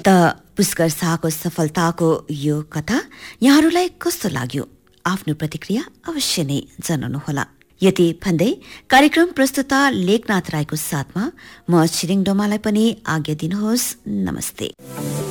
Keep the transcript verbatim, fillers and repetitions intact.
पुष्कर शाहको सफलताको यो कथा यहाँहरूलाई कस्तो लाग्यो? आफ्नो प्रतिक्रिया अवश्य नै जनाउनुहोला। यति भन्दै कार्यक्रम प्रस्तुता लेखनाथ राईको साथमा म छिरिङ डोमालाई पनि आज्ञा दिनुहोस्। नमस्ते।